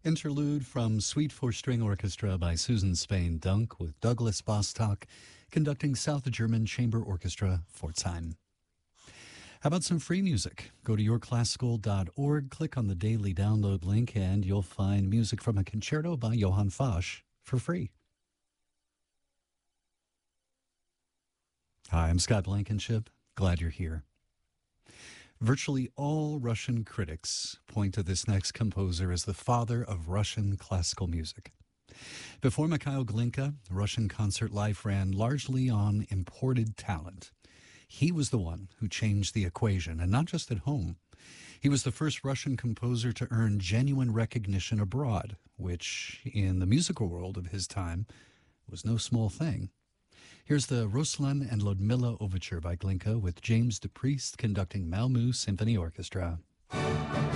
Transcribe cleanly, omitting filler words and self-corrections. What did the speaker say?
Interlude from Suite for String Orchestra by Susan Spain Dunk with Douglas Bostock conducting South German Chamber Orchestra Pforzheim. How about some free music? Go to yourclassical.org, click on the daily download link, and you'll find music from a concerto by Johann Fasch for free. Hi, I'm Scott Blankenship. Glad you're here. Virtually all Russian critics point to this next composer as the father of Russian classical music. Before Mikhail Glinka, Russian concert life ran largely on imported talent. He was the one who changed the equation, and not just at home. He was the first Russian composer to earn genuine recognition abroad, which, in the musical world of his time, was no small thing. Here's the Ruslan and Ludmilla Overture by Glinka with James DePriest conducting Malmö Symphony Orchestra.